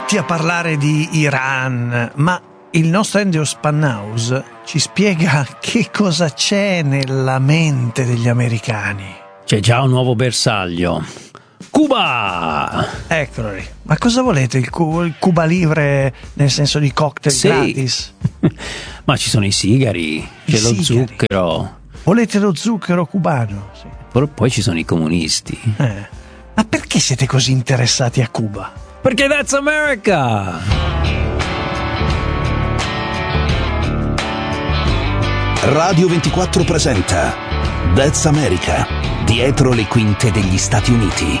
tutti a parlare di Iran, ma il nostro Andrew Spanhaus ci spiega che cosa c'è nella mente degli americani. C'è già un nuovo bersaglio. Cuba! Eccolo lì. Ma cosa volete? Il Cuba Libre nel senso di cocktail gratis? Ma ci sono i sigari, c'è lo zucchero. Volete lo zucchero cubano? Sì. Però poi ci sono i comunisti. Ma perché siete così interessati a Cuba? Perché that's America! Radio 24 presenta That's America, dietro le quinte degli Stati Uniti.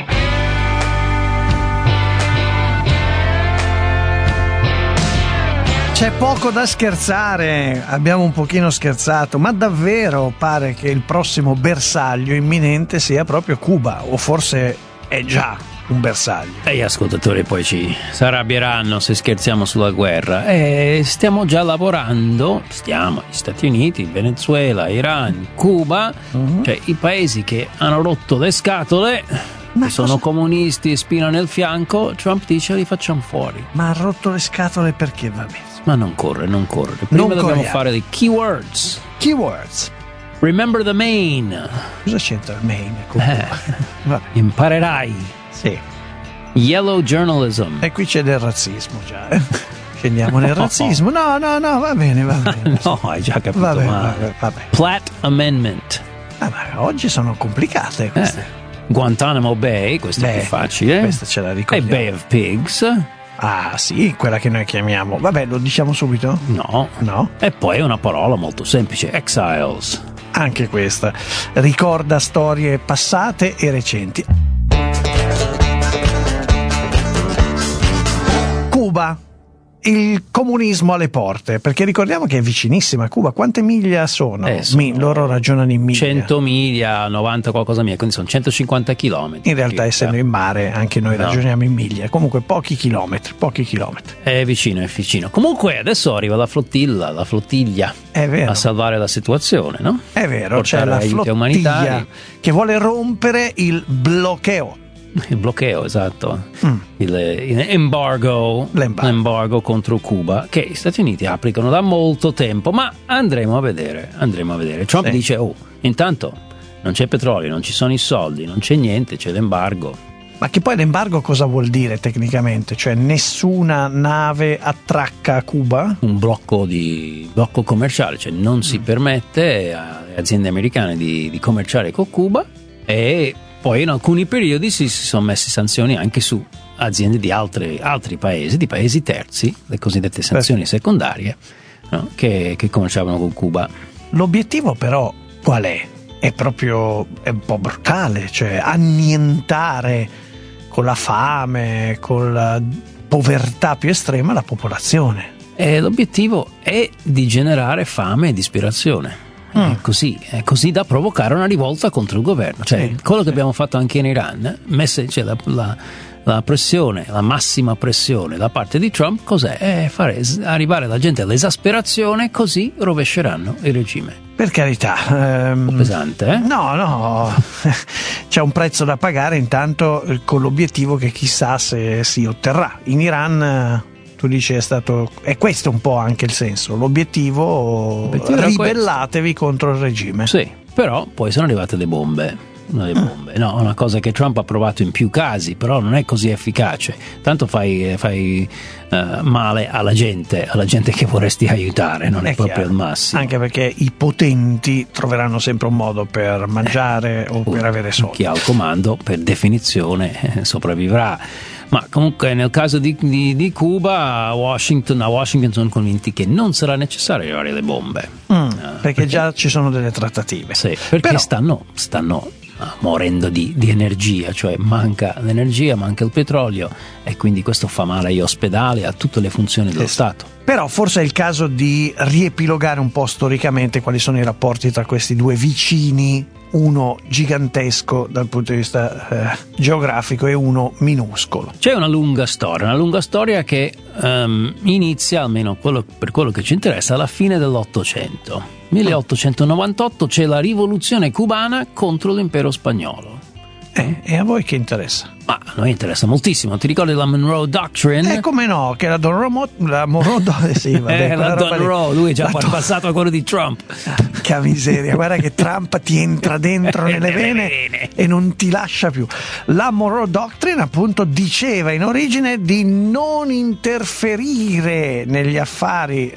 C'è poco da scherzare, abbiamo un pochino scherzato, ma davvero pare che il prossimo bersaglio imminente sia proprio Cuba, o forse è già un bersaglio. E gli ascoltatori poi ci arrabbieranno se scherziamo sulla guerra. Stiamo già lavorando, gli Stati Uniti, Venezuela, Iran, Cuba, cioè i paesi che hanno rotto le scatole. Ma sono comunisti e spina nel fianco. Trump dice li facciamo fuori. Ma ha rotto le scatole perché? Va bene. Ma non corre. Prima dobbiamo fare dei keywords. Remember the Maine. Cosa c'entra il Maine? Imparerai. Sì. Yellow journalism. E qui c'è del razzismo già. Scendiamo nel razzismo. No, va bene. No, hai già capito. Vabbè. Platt Amendment. Ma oggi sono complicate queste. Guantanamo Bay, questo è più facile. Questa ce la ricordiamo. E Bay of Pigs. Ah sì, quella che noi chiamiamo. Vabbè, lo diciamo subito? No. E poi una parola molto semplice, exiles. Anche questa ricorda storie passate e recenti. Cuba. Il comunismo alle porte, perché ricordiamo che è vicinissima a Cuba. Quante miglia sono? Loro ragionano in miglia. 100 miglia, 90 qualcosa miglia, quindi sono 150 chilometri. In realtà essendo in mare anche noi ragioniamo in miglia, comunque pochi chilometri. È vicino. Comunque adesso arriva la flottiglia è vero. A salvare la situazione, no? È vero, portare c'è la aiuti flottiglia umanitari che vuole rompere il bloqueo. Il bloqueo, esatto. L'embargo contro Cuba, che gli Stati Uniti applicano da molto tempo, ma andremo a vedere. Trump dice, intanto non c'è petrolio, non ci sono i soldi, non c'è niente, c'è l'embargo. Ma che poi l'embargo cosa vuol dire tecnicamente? Cioè nessuna nave attracca a Cuba? Un blocco commerciale, cioè non si permette alle aziende americane di commerciare con Cuba, e poi in alcuni periodi si sono messe sanzioni anche su aziende di altri paesi, di paesi terzi, le cosiddette sanzioni secondarie, no? che commerciavano con Cuba. L'obiettivo però qual è? È un po' brutale, cioè annientare con la fame, con la povertà più estrema la popolazione. E l'obiettivo è di generare fame e disperazione. È così da provocare una rivolta contro il governo. Cioè, quello che abbiamo fatto anche in Iran, la pressione, la massima pressione da parte di Trump, cos'è? È fare arrivare la gente all'esasperazione, così rovesceranno il regime. Per carità. Un po' pesante, eh? No. C'è un prezzo da pagare intanto con l'obiettivo che chissà se si otterrà. In Iran... Tu dici è questo un po' anche il senso, l'obiettivo ribellatevi contro il regime. Sì, però poi sono arrivate le bombe. Una cosa che Trump ha provato in più casi, però non è così efficace. Tanto fai male alla gente che vorresti aiutare, non è proprio chiaro. Il massimo. Anche perché i potenti troveranno sempre un modo per mangiare o per avere soldi. Chi ha il comando, per definizione, sopravvivrà. Ma comunque nel caso di Cuba, a Washington sono convinti che non sarà necessario arrivare le bombe. Perché già ci sono delle trattative. Sì, perché stanno morendo di energia, cioè manca l'energia, manca il petrolio, e quindi questo fa male agli ospedali, a tutte le funzioni dello Stato. Però forse è il caso di riepilogare un po' storicamente quali sono i rapporti tra questi due vicini, uno gigantesco dal punto di vista geografico e uno minuscolo. C'è una lunga storia che inizia, almeno per quello che ci interessa, alla fine dell'Ottocento. 1898 c'è la rivoluzione cubana contro l'impero spagnolo. E a voi che interessa? Ma a noi interessa moltissimo. Ti ricordi la Monroe Doctrine? Come no, che la Monroe sì, vabbè, la Monroe, lui è già passato a quello di Trump. Che miseria, guarda che Trump ti entra dentro nelle vene e non ti lascia più. La Monroe Doctrine appunto diceva in origine di non interferire negli affari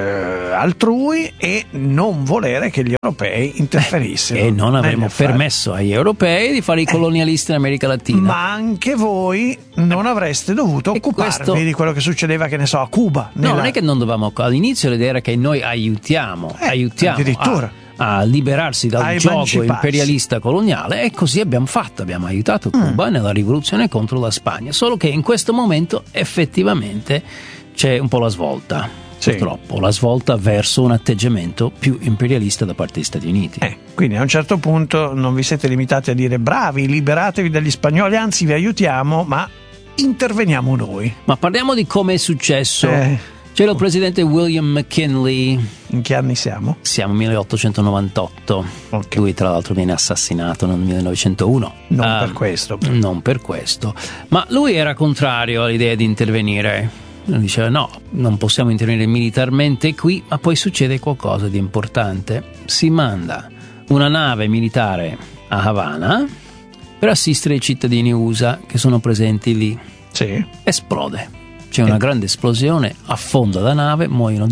altrui e non volere che gli europei interferissero. E non avremmo permesso agli europei di fare i colonialisti in America Latina. Ma anche voi non avreste dovuto occuparvi di quello che succedeva, che ne so, a Cuba. No, non è che non dovevamo. All'inizio l'idea era che noi aiutiamo addirittura a liberarsi dal gioco imperialista coloniale, e così abbiamo fatto, abbiamo aiutato Cuba nella rivoluzione contro la Spagna, solo che in questo momento effettivamente c'è un po' la svolta. Purtroppo la svolta verso un atteggiamento più imperialista da parte degli Stati Uniti. Quindi a un certo punto non vi siete limitati a dire bravi, liberatevi dagli spagnoli, anzi vi aiutiamo, ma interveniamo noi. Ma parliamo di come è successo. C'era il presidente William McKinley. In che anni siamo? Siamo 1898. Lui tra l'altro viene assassinato nel 1901. Non per questo. Ma lui era contrario all'idea di intervenire. Diceva no, non possiamo intervenire militarmente qui, ma poi succede qualcosa di importante. Si manda una nave militare a Havana per assistere i cittadini USA che sono presenti lì. Esplode. C'è una grande esplosione, affonda la nave, muoiono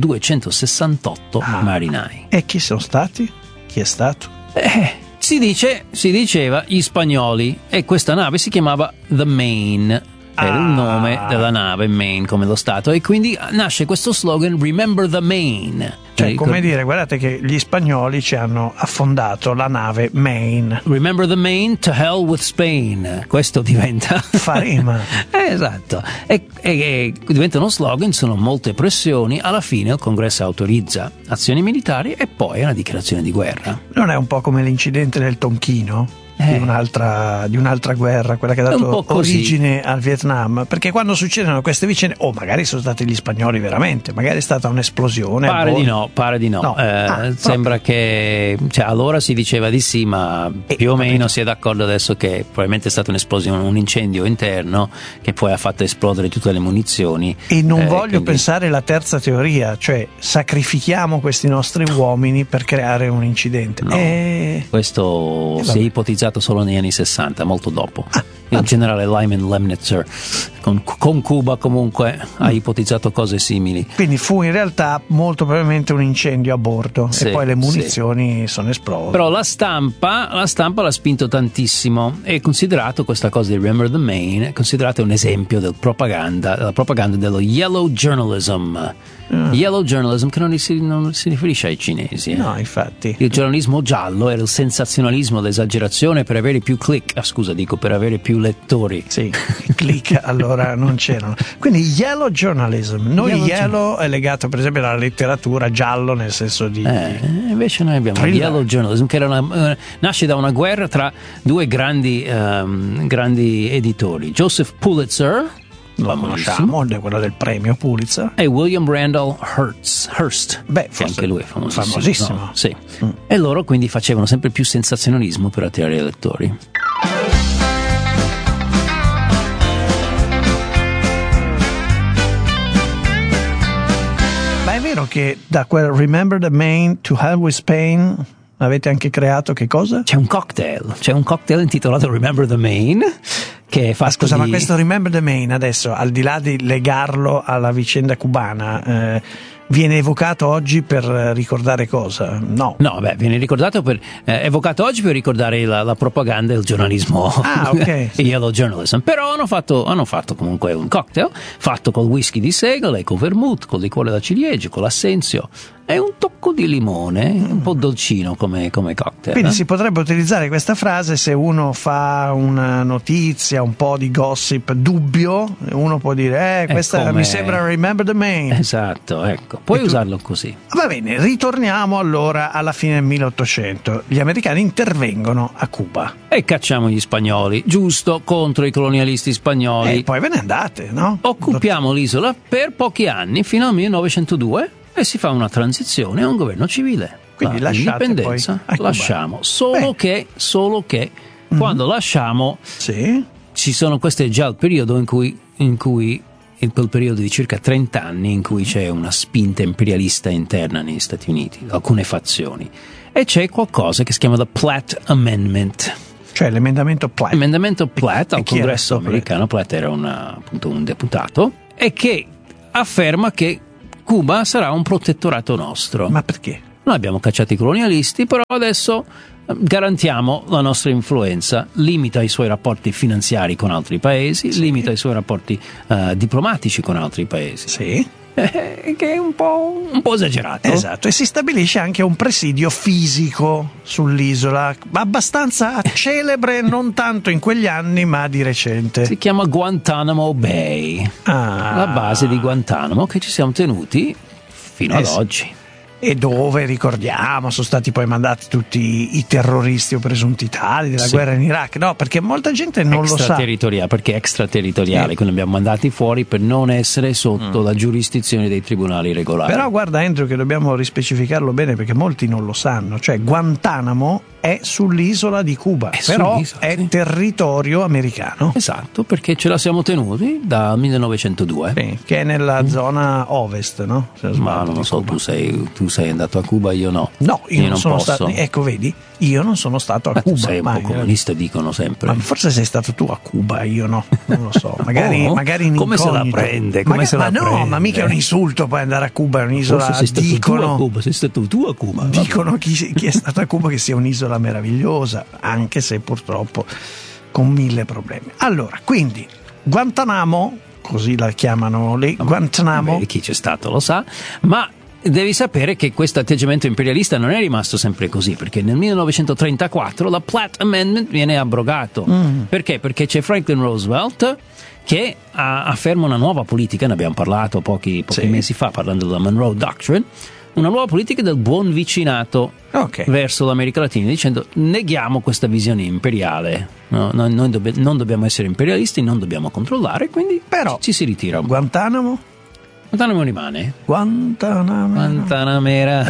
268 marinai. E chi sono stati? Chi è stato? Si diceva gli spagnoli, e questa nave si chiamava The Maine. Era il nome della nave, Maine come lo stato, e quindi nasce questo slogan Remember the Maine. Cioè, come dire, guardate che gli spagnoli ci hanno affondato la nave Maine. Remember the Maine, to hell with Spain. Questo diventa Farema. Esatto. E diventa uno slogan, sono molte pressioni, alla fine il Congresso autorizza azioni militari e poi una dichiarazione di guerra. Non è un po' come l'incidente del Tonchino? Di un'altra guerra, quella che ha dato origine al Vietnam, perché quando succedono queste vicende, magari sono stati gli spagnoli veramente, magari è stata un'esplosione. Pare di no. Sembra che, allora si diceva di sì, ma più o meno si è d'accordo adesso che probabilmente è stata un'esplosione, un incendio interno che poi ha fatto esplodere tutte le munizioni. E non voglio pensare la terza teoria, cioè sacrifichiamo questi nostri uomini per creare un incidente. No, questo si è ipotizzato solo negli anni 60, molto dopo. Il generale Lyman Lemnitzer con Cuba comunque ha ipotizzato cose simili. Quindi fu in realtà molto probabilmente un incendio a bordo e poi le munizioni sono esplose. Però la stampa l'ha spinto tantissimo, e considerato questa cosa di Remember the Maine, è considerato un esempio della propaganda dello yellow journalism. Yellow journalism, che non si riferisce ai cinesi. No, infatti. Il giornalismo giallo era il sensazionalismo, l'esagerazione per avere più click. Per avere più lettori. Sì, click allora non c'erano. Quindi yellow journalism. Yellow è legato per esempio alla letteratura, giallo nel senso di invece noi abbiamo yellow journalism, che era nasce da una guerra tra due grandi editori, Joseph Pulitzer, lo conosciamo, quello del premio Pulitzer, e William Randolph Hearst, che anche lui è famosissimo. No? Sì. E loro quindi facevano sempre più sensazionalismo per attirare i lettori. Ma è vero che da quel Remember the Maine, to hell with Spain avete anche creato che cosa? C'è un cocktail intitolato Remember the Maine, che è fatto ma questo Remember the Maine adesso, al di là di legarlo alla vicenda cubana, viene evocato oggi per ricordare cosa? No, viene ricordato evocato oggi per ricordare la propaganda e il giornalismo. Yellow journalism. Però hanno fatto comunque un cocktail fatto col whisky di segale, con vermouth, con liquore da ciliegie, con l'assenzio e un tocco di limone, un po' dolcino come cocktail. Quindi si potrebbe utilizzare questa frase se uno fa una notizia, un po' di gossip dubbio, uno può dire questa mi sembra Remember the Maine. Esatto, ecco. Puoi usarlo così. Va bene, ritorniamo allora alla fine del 1800. Gli americani intervengono a Cuba. E cacciamo gli spagnoli, giusto, contro i colonialisti spagnoli. E poi ve ne andate, no? Occupiamo l'isola per pochi anni, fino al 1902, e si fa una transizione a un governo civile. Quindi l'indipendenza lasciamo. Solo che quando lasciamo questo è già il periodo in cui in quel periodo di circa 30 anni in cui c'è una spinta imperialista interna negli Stati Uniti, alcune fazioni, e c'è qualcosa che si chiama the Platt Amendment. Cioè l'emendamento Platt. L'emendamento Platt al Congresso americano. Platt era appunto un deputato, e che afferma che Cuba sarà un protettorato nostro. Ma perché? Noi abbiamo cacciato i colonialisti, però adesso garantiamo la nostra influenza, limita i suoi rapporti finanziari con altri paesi, limita i suoi rapporti diplomatici con altri paesi. Sì. Che è un po' esagerato. Esatto, e si stabilisce anche un presidio fisico sull'isola, abbastanza celebre, non tanto in quegli anni, ma di recente. Si chiama Guantanamo Bay, la base di Guantanamo che ci siamo tenuti fino ad oggi. E dove, ricordiamo, sono stati poi mandati tutti i terroristi o presunti tali della guerra in Iraq, no? Perché molta gente non lo sa. Perché è extraterritoriale, quindi li abbiamo mandati fuori per non essere sotto la giurisdizione dei tribunali regolari. Però guarda Andrew che dobbiamo rispecificarlo bene perché molti non lo sanno, cioè Guantanamo è sull'isola di Cuba, però è territorio americano. Esatto, perché ce la siamo tenuti dal 1902. Sì, che è nella zona ovest, no? Ma non lo so, tu sei andato a Cuba, io no. No, io non sono posso. Stato. Ecco, vedi, io non sono stato a Cuba. Tu sei un po' comunista, dicono sempre. Ma forse sei stato tu a Cuba, io no, non lo so. Magari in come se la prende? Ma mica è un insulto poi andare a Cuba, è un'isola. Forse sei stato tu a Cuba. Dicono chi è stato a Cuba che sia un'isola meravigliosa, anche se purtroppo con 1000 problemi. Allora, quindi Guantanamo, così la chiamano lì, Guantanamo. Chi c'è stato lo sa, ma devi sapere che questo atteggiamento imperialista non è rimasto sempre così, perché nel 1934 la Platt Amendment viene abrogato. Perché? Perché c'è Franklin Roosevelt che afferma una nuova politica, ne abbiamo parlato pochi mesi fa parlando della Monroe Doctrine, una nuova politica del buon vicinato verso l'America Latina, dicendo neghiamo questa visione imperiale, no, noi non dobbiamo essere imperialisti, non dobbiamo controllare, quindi però ci si ritira. Guantanamo rimane. Guantanamera.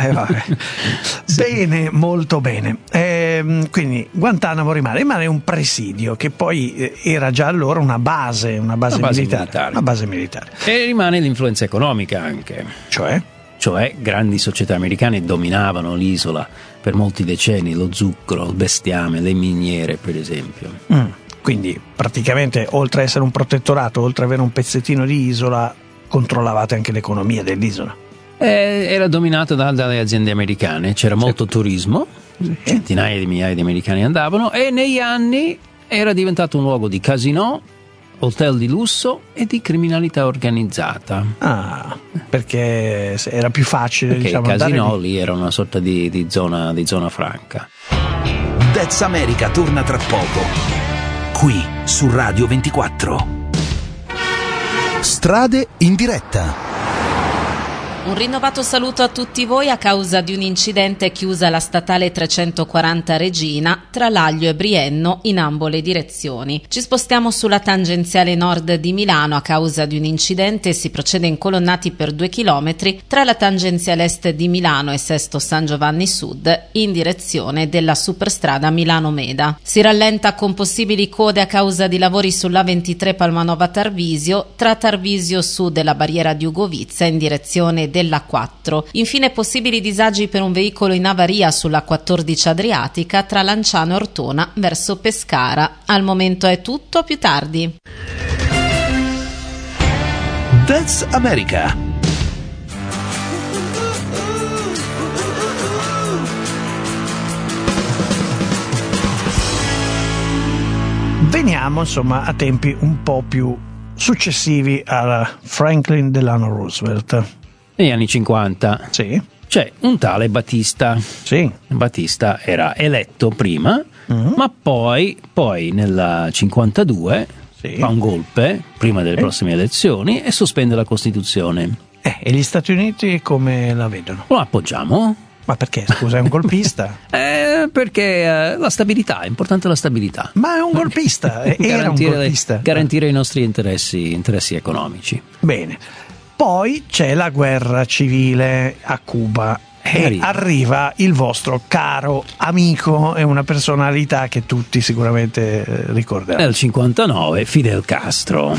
Bene, molto bene. Quindi Guantanamo rimane un presidio che poi era già allora una base militare. Una base militare. E rimane l'influenza economica anche. Cioè grandi società americane dominavano l'isola per molti decenni, lo zucchero, il bestiame, le miniere per esempio. Quindi praticamente oltre a essere un protettorato, oltre ad avere un pezzettino di isola, controllavate anche l'economia dell'isola. Era dominata dalle aziende americane, c'era molto turismo, centinaia di migliaia di americani andavano, e negli anni era diventato un luogo di casinò, hotel di lusso e di criminalità organizzata. Perché era più facile, perché diciamo, i casinò lì era una sorta di zona franca. That's America torna tra poco, qui su Radio 24. Strade in diretta. Un rinnovato saluto a tutti voi. A causa di un incidente chiusa la statale 340 Regina tra Laglio e Brienno in ambo le direzioni. Ci spostiamo sulla tangenziale nord di Milano. A causa di un incidente si procede incolonnati per 2 chilometri tra la tangenziale est di Milano e Sesto San Giovanni Sud in direzione della superstrada Milano-Meda. Si rallenta con possibili code a causa di lavori sulla 23 Palmanova Tarvisio tra Tarvisio Sud e la barriera di Ugovizza in direzione della 4. Infine possibili disagi per un veicolo in avaria sulla 14 Adriatica tra Lanciano e Ortona verso Pescara. Al momento è tutto, a più tardi. That's America. Veniamo insomma a tempi un po' più successivi a Franklin Delano Roosevelt. Negli anni 50 c'è un tale Batista. Batista era eletto prima, ma poi nel 52 fa un golpe prima delle prossime elezioni e sospende la Costituzione. E gli Stati Uniti come la vedono? Lo appoggiamo. Ma perché? Scusa, è un golpista? Perché la stabilità, è importante la stabilità. Ma è un golpista, era un golpista. Garantire i nostri interessi economici. Bene. Poi c'è la guerra civile a Cuba E arriva il vostro caro amico e una personalità che tutti sicuramente ricorderanno. Nel 59 Fidel Castro.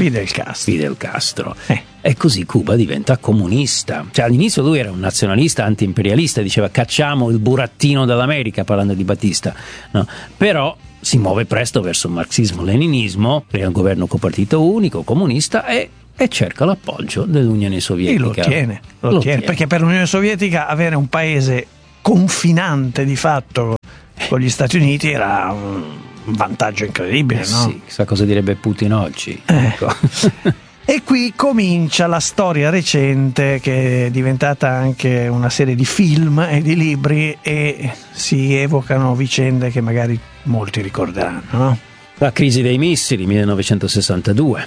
E così Cuba diventa comunista. Cioè, all'inizio lui era un nazionalista anti-imperialista, diceva cacciamo il burattino dall'America, parlando di Batista, no? Però si muove presto verso il marxismo-leninismo, crea un governo copartito unico, comunista, e cerca l'appoggio dell'Unione Sovietica. E lo ottiene, perché per l'Unione Sovietica avere un paese confinante di fatto con gli Stati Uniti era un vantaggio incredibile, no? Sì, chissà cosa direbbe Putin oggi. Ecco. E qui comincia la storia recente, che è diventata anche una serie di film e di libri, e si evocano vicende che magari molti ricorderanno, no? La crisi dei missili, 1962,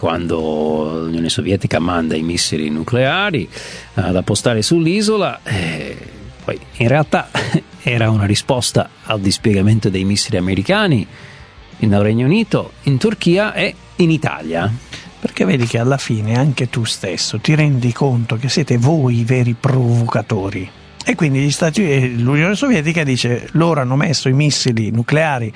quando l'Unione Sovietica manda i missili nucleari ad appostare sull'isola. Poi in realtà era una risposta al dispiegamento dei missili americani nel Regno Unito, in Turchia e in Italia. Perché vedi che alla fine anche tu stesso ti rendi conto che siete voi i veri provocatori. E quindi l'Unione Sovietica dice: loro hanno messo i missili nucleari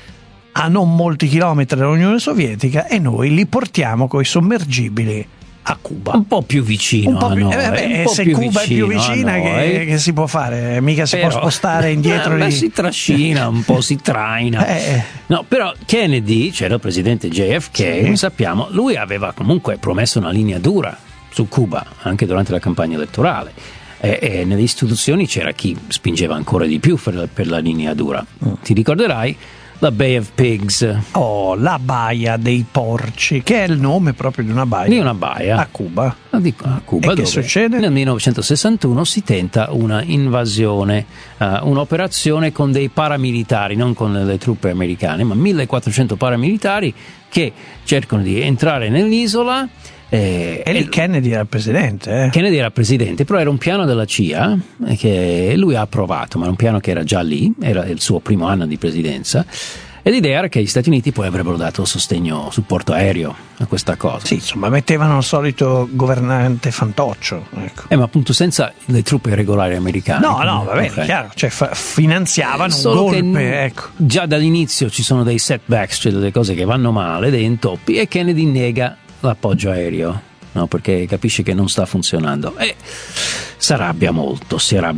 a non molti chilometri dall'Unione Sovietica e noi li portiamo coi sommergibili a Cuba. Un po' più vicino a noi. Se Cuba è più vicina, che si può fare? Mica si può spostare indietro. Si trascina un po', si traina. No, però Kennedy, c'era il presidente JFK, sappiamo, lui aveva comunque promesso una linea dura su Cuba, anche durante la campagna elettorale. E nelle istituzioni c'era chi spingeva ancora di più per la linea dura. Ti ricorderai la Bay of Pigs. La baia dei porci, che è il nome proprio di una baia. Di una baia. A Cuba. A Cuba. E che succede? Nel 1961 si tenta una invasione, un'operazione con dei paramilitari, non con le truppe americane, ma 1400 paramilitari che cercano di entrare nell'isola. E lì Kennedy era presidente. Kennedy era presidente, però era un piano della CIA che lui ha approvato, ma era un piano che era già lì, era il suo primo anno di presidenza, e l'idea era che gli Stati Uniti poi avrebbero dato supporto aereo a questa cosa. Sì, insomma, mettevano il solito governante fantoccio, ecco. Ma appunto senza le truppe regolari americane. No, va bene, chiaro, cioè finanziavano un golpe, ecco. Già dall'inizio ci sono dei setbacks, cioè delle cose che vanno male, dei intoppi, e Kennedy nega l'appoggio aereo, no, perché capisce che non sta funzionando e si arrabbia molto.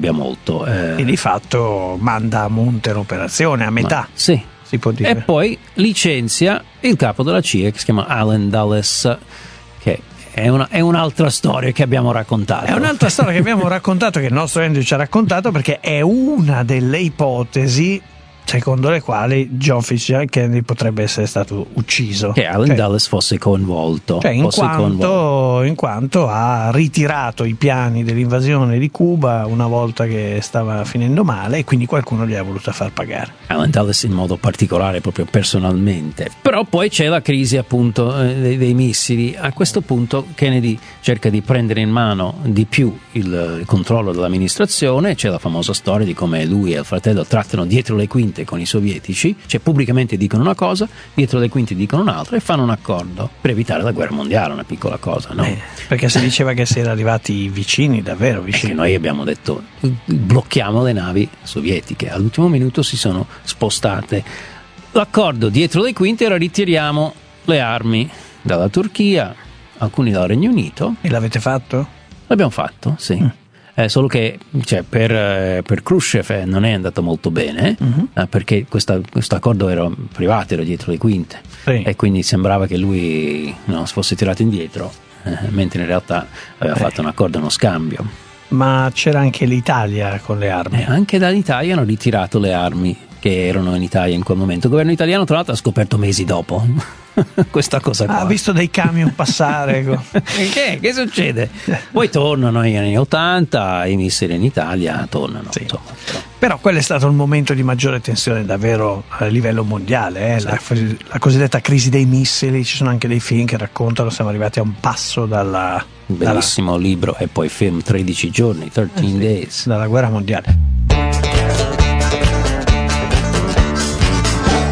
E di fatto manda a monte l'operazione a metà. Sì. Si può dire. E poi licenzia il capo della CIA, che si chiama Allen Dulles, che è un'altra storia che abbiamo raccontato. È un'altra storia che abbiamo raccontato, che il nostro Andrew ci ha raccontato, perché è una delle ipotesi secondo le quali John Fitzgerald Kennedy potrebbe essere stato ucciso, che Allen Dulles fosse coinvolto, in quanto ha ritirato i piani dell'invasione di Cuba una volta che stava finendo male, e quindi qualcuno gli ha voluto far pagare. Allen Dulles in modo particolare, proprio personalmente. Però poi c'è la crisi appunto dei missili. A questo punto Kennedy cerca di prendere in mano di più il controllo dell'amministrazione. C'è la famosa storia di come lui e il fratello trattano dietro le quinte con i sovietici, cioè pubblicamente dicono una cosa, dietro le quinte dicono un'altra, e fanno un accordo per evitare la guerra mondiale, una piccola cosa, no? Perché si diceva che si era arrivati vicini, davvero vicini. E noi abbiamo detto blocchiamo le navi sovietiche, all'ultimo minuto si sono spostate. L'accordo dietro le quinte era: ritiriamo le armi dalla Turchia, alcuni dal Regno Unito. E l'avete fatto? L'abbiamo fatto, sì. Solo che per Khrushchev non è andato molto bene, perché questo accordo era privato, era dietro le quinte, e quindi sembrava che lui si fosse tirato indietro, mentre in realtà aveva fatto un accordo, uno scambio. Ma c'era anche l'Italia con le armi. Anche dall'Italia hanno ritirato le armi che erano in Italia in quel momento. Il governo italiano, tra l'altro, ha scoperto mesi dopo questa cosa qua. Ha visto dei camion passare. Che succede? Poi tornano negli anni 80, i missili in Italia tornano. Sì. Però quello è stato il momento di maggiore tensione davvero a livello mondiale. Sì. La cosiddetta crisi dei missili. Ci sono anche dei film che raccontano, siamo arrivati a un passo dalla... Bellissimo libro, e poi film 13 giorni, 13 Days. Dalla guerra mondiale.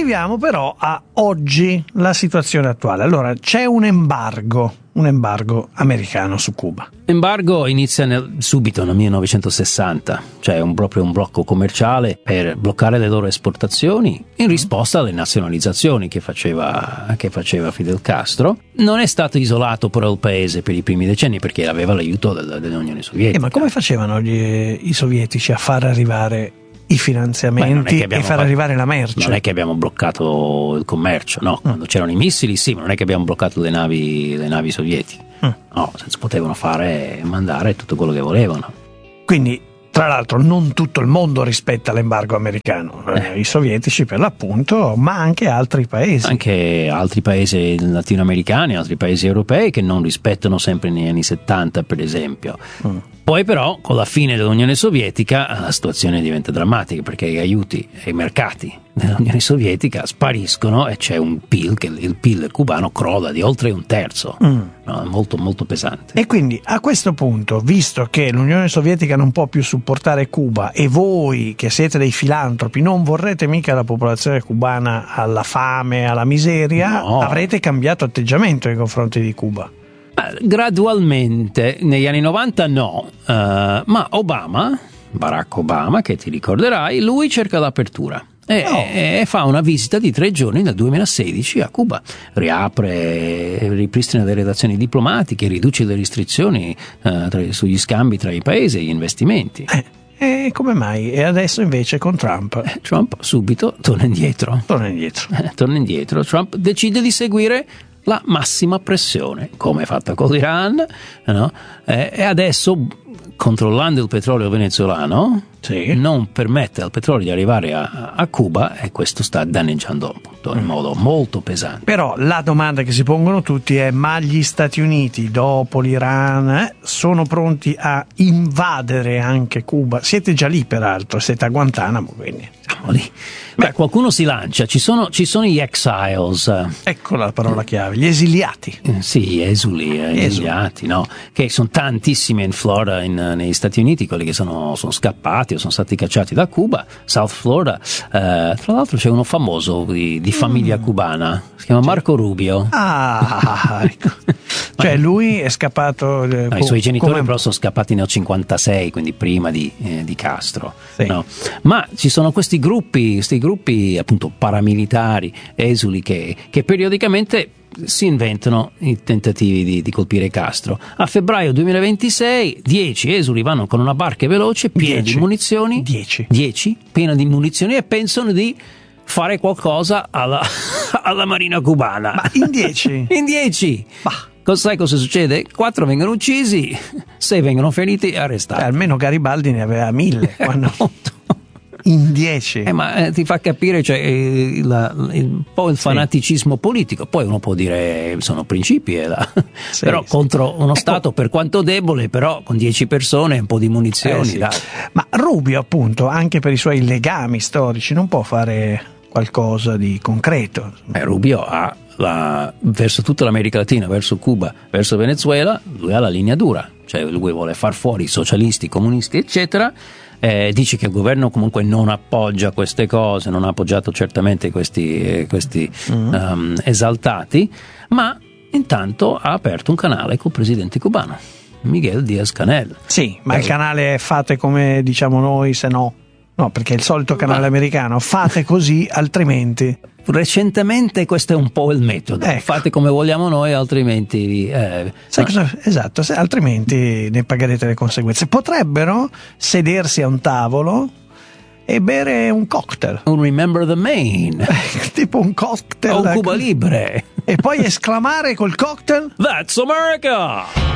Arriviamo però a oggi, la situazione attuale. Allora, c'è un embargo americano su Cuba. L'embargo inizia subito nel 1960, cioè proprio un blocco commerciale per bloccare le loro esportazioni in risposta alle nazionalizzazioni che faceva Fidel Castro. Non è stato isolato però il paese per i primi decenni perché aveva l'aiuto dell'Unione Sovietica. Ma come facevano i sovietici a far arrivare i finanziamenti e far arrivare la merce? Non è che abbiamo bloccato il commercio, no. Quando c'erano i missili sì, ma non è che abbiamo bloccato le navi sovietiche. No, si potevano mandare tutto quello che volevano. Quindi, tra l'altro, non tutto il mondo rispetta l'embargo americano, i sovietici per l'appunto, ma anche altri paesi. Anche altri paesi latinoamericani, altri paesi europei che non rispettano sempre negli anni 70, per esempio. Poi però, con la fine dell'Unione Sovietica, la situazione diventa drammatica perché gli aiuti ai mercati dell'Unione Sovietica spariscono e c'è un PIL, che il PIL cubano crolla di oltre un terzo. No, molto molto pesante. E quindi a questo punto, visto che l'Unione Sovietica non può più supportare Cuba e voi che siete dei filantropi non vorrete mica la popolazione cubana alla fame, alla miseria, no, avrete cambiato atteggiamento nei confronti di Cuba. Gradualmente, negli anni 90 no, ma Barack Obama, che ti ricorderai, lui cerca l'apertura. E fa una visita di 3 giorni nel 2016 a Cuba, ripristina le relazioni diplomatiche, riduce le restrizioni sugli scambi tra i paesi e gli investimenti. E come mai? E adesso invece con Trump? Trump subito torna indietro. Torna indietro. Trump decide di seguire la massima pressione, come è fatta con l'Iran, no? E adesso, controllando il petrolio venezuelano, non permette al petrolio di arrivare a Cuba, e questo sta danneggiando appunto in modo molto pesante. Però la domanda che si pongono tutti è: ma gli Stati Uniti, dopo l'Iran, sono pronti a invadere anche Cuba? Siete già lì, peraltro, siete a Guantanamo, quindi siamo lì. Beh, qualcuno si lancia, ci sono gli exiles. Ecco la parola chiave, gli esiliati. Sì, esiliati, no? Che sono tantissimi in Florida, negli Stati Uniti, quelli che sono scappati o sono stati cacciati da Cuba, South Florida. Tra l'altro c'è uno famoso di famiglia cubana, si chiama Marco Rubio. Ecco. Cioè lui è scappato. I suoi genitori però sono scappati nel 56, quindi prima di Castro. Sì. No? Ma ci sono questi gruppi appunto paramilitari, esuli, che periodicamente si inventano i tentativi di colpire Castro. A febbraio 2026 10 esuli vanno con una barca veloce piena di munizioni. 10 piena di munizioni e pensano di fare qualcosa alla marina cubana. Ma in 10? In 10! Sai cosa succede? 4 vengono uccisi, 6 vengono feriti e arrestati. Almeno Garibaldi ne aveva 1000 quando... In 10. Ma ti fa capire, cioè, un po' il fanaticismo politico. Poi uno può dire sono principi, però contro uno Stato per quanto debole, però con 10 persone e un po' di munizioni. Dai. Ma Rubio, appunto, anche per i suoi legami storici, non può fare qualcosa di concreto. Rubio ha verso tutta l'America Latina, verso Cuba, verso Venezuela, lui ha la linea dura, cioè lui vuole far fuori i socialisti, i comunisti, eccetera. Dice che il governo comunque non appoggia queste cose, non ha appoggiato certamente questi esaltati, ma intanto ha aperto un canale col presidente cubano, Miguel Díaz-Canel. Sì, ma il canale fate come diciamo noi, se no... No, perché è il solito canale americano, fate così, altrimenti... Recentemente questo è un po' il metodo, fate come vogliamo noi, altrimenti... Esatto, altrimenti ne pagherete le conseguenze. Potrebbero sedersi a un tavolo e bere un cocktail. Un Remember the Maine. Tipo un cocktail. O un Cuba Libre. E poi esclamare col cocktail: That's America!